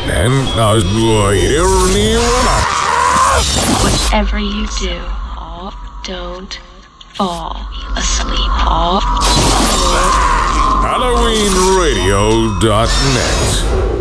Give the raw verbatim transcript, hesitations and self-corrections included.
En als je nieuwe Whatever you do, don't fall asleep. Halloween Radio dot net